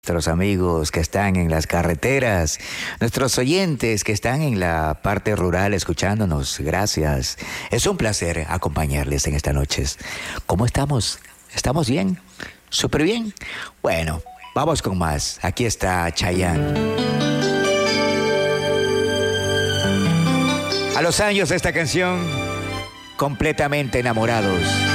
Nuestros amigos que están en las carreteras, nuestros oyentes que están en la parte rural escuchándonos, gracias. Es un placer acompañarles en esta noche. ¿Cómo estamos? ¿Estamos bien? ¿Súper bien? Bueno, vamos con más. Aquí está Chayanne. A los años de esta canción, completamente enamorados.